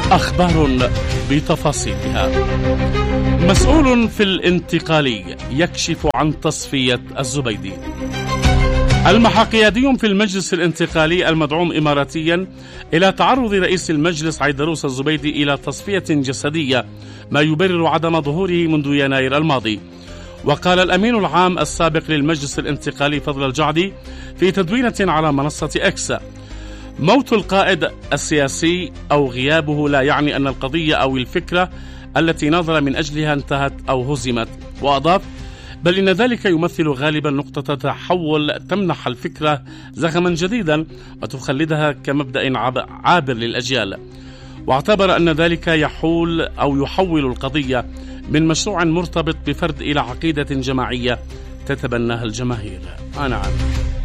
أخبار بتفاصيلها. مسؤول في الانتقالي يكشف عن تصفية الزبيدي. المحقيادي في المجلس الانتقالي المدعوم إماراتيا إلى تعرض رئيس المجلس عيدروس الزبيدي إلى تصفية جسدية ما يبرر عدم ظهوره منذ يناير الماضي. وقال الأمين العام السابق للمجلس الانتقالي فضل الجعدي في تدوينة على منصة إكس: موت القائد السياسي أو غيابه لا يعني أن القضية أو الفكرة التي ناضل من أجلها انتهت أو هزمت. وأضاف: بل إن ذلك يمثل غالبا نقطة تحول تمنح الفكرة زخما جديدا وتخلدها كمبدأ عابر للأجيال. واعتبر أن ذلك يحول القضية من مشروع مرتبط بفرد إلى عقيدة جماعية تتبناها الجماهير. نعم.